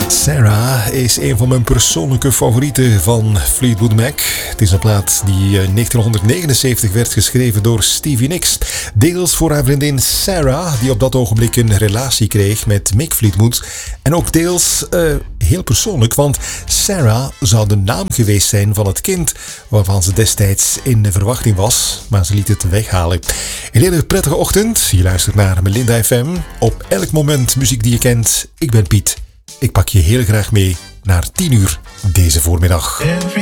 Sarah is een van mijn persoonlijke favorieten van Fleetwood Mac. Het is een plaat die in 1979 werd geschreven door Stevie Nicks. Deels voor haar vriendin Sarah, die op dat ogenblik een relatie kreeg met Mick Fleetwood. En ook deels heel persoonlijk, want Sarah zou de naam geweest zijn van het kind waarvan ze destijds in de verwachting was, maar ze liet het weghalen. Een hele prettige ochtend. Je luistert naar Melinda FM. Op elk moment muziek die je kent. Ik ben Piet. Ik pak je heel graag mee naar 10 uur deze voormiddag.